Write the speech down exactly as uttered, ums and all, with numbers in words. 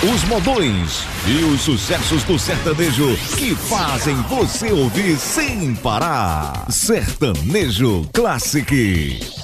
os modões e os sucessos do sertanejo que fazem você ouvir sem parar. Sertanejo Classic.